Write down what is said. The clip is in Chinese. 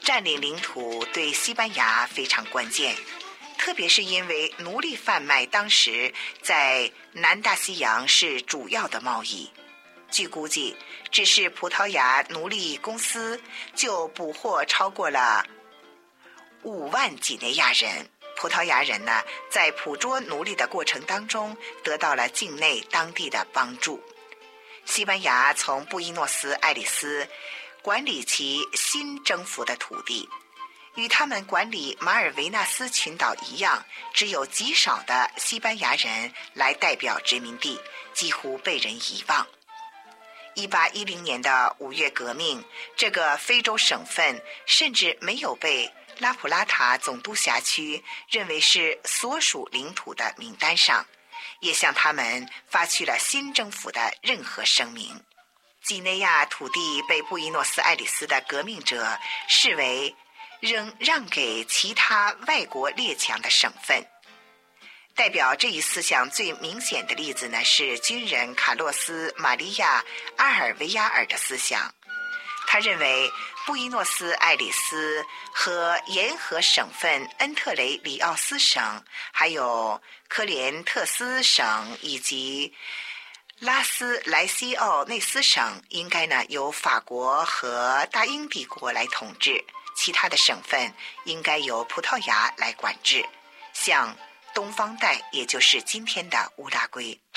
占领领土对西班牙非常关键，特别是因为奴隶贩卖当时在南大西洋是主要的贸易。据估计，只是葡萄牙奴隶公司就捕获超过了5万几内亚人。葡萄牙人呢，在捕捉奴隶的过程当中得到了境内当地的帮助。西班牙从布宜诺斯艾利斯管理其新征服的土地，与他们管理马尔维纳斯群岛一样，只有极少的西班牙人来代表殖民地，几乎被人遗忘。1810年的5月革命，这个非洲省份甚至没有被拉普拉塔总督辖区认为是所属领土的名单上，也向他们发去了新政府的任何声明。几内亚土地被布宜诺斯艾利斯的革命者视为仍让给其他外国列强的省份。代表这一思想最明显的例子呢，是军人卡洛斯·玛利亚·阿尔维亚尔的思想。他认为布宜诺斯艾利斯和沿河省份恩特雷里奥斯省，还有科连特斯省以及拉斯莱西奥内斯省应该呢由法国和大英帝国来统治，其他的省份应该由葡萄牙来管制，像东方带，也就是今天的乌拉圭。